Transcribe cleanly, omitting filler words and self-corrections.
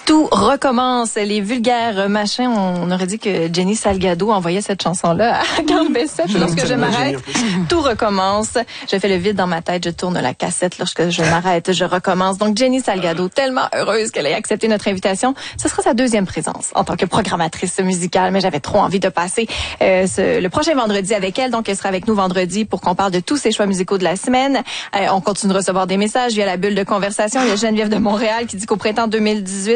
Tout recommence. Les vulgaires machins, on aurait dit que Jenny Salgado envoyait cette chanson-là à Carl Bessette. Lorsque je m'arrête, tout recommence. Je fais le vide dans ma tête, je tourne la cassette. Lorsque je m'arrête, je recommence. Donc Jenny Salgado, tellement heureuse qu'elle ait accepté notre invitation. Ce sera sa deuxième présence en tant que programmatrice musicale, mais j'avais trop envie de passer le prochain vendredi avec elle. Donc elle sera avec nous vendredi pour qu'on parle de tous ses choix musicaux de la semaine. On continue de recevoir des messages via la bulle de conversation. Il y a Geneviève de Montréal qui dit qu'au printemps 2018,